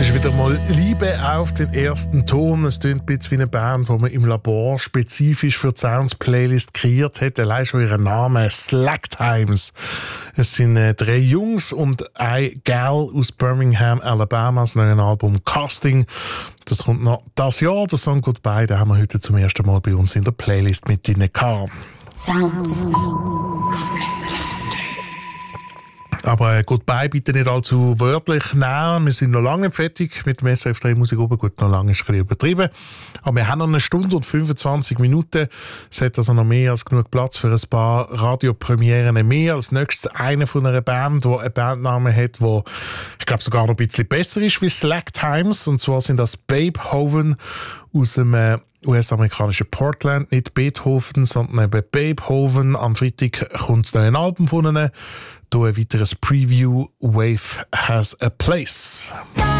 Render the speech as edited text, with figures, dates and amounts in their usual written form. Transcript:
ist wieder mal Liebe auf den ersten Ton. Es klingt ein bisschen wie eine Band, die man im Labor spezifisch für die Sounds-Playlist kreiert hat. Allein schon ihren Namen, Slack Times. Es sind 3 Jungs und ein Gal aus Birmingham, Alabama, das neue Album Casting. Das kommt noch das Jahr. Der Song Goodbye, den haben wir heute zum ersten Mal bei uns in der Playlist mit drin gehabt. Sounds. Aber Goodbye bitte nicht allzu wörtlich nehmen. Wir sind noch lange nicht fertig mit dem SRF3 Musik oben. Gut, noch lange ist ein bisschen übertrieben. Aber wir haben noch 1 Stunde und 25 Minuten. Es hat also noch mehr als genug Platz für ein paar Radiopremieren mehr. Als nächstes eine von einer Band, die einen Bandnamen hat, der ich glaube sogar noch ein bisschen besser ist wie Slack Times. Und zwar sind das Babehoven aus dem US-amerikanischen Portland. Nicht Beethoven, sondern eben Babehoven. Am Freitag kommt das neue Album von ihnen. Hier ein weiteres Preview. Wave has a place.